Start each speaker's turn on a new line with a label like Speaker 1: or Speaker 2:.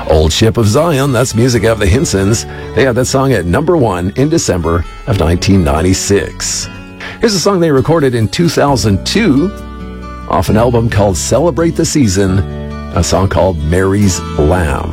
Speaker 1: Old Ship of Zion, that's music of the Hinsons. They had that song at number 1 in December of 1996. Here's a song they recorded in 2002 off an album called Celebrate the Season, a song called Mary's Lamb.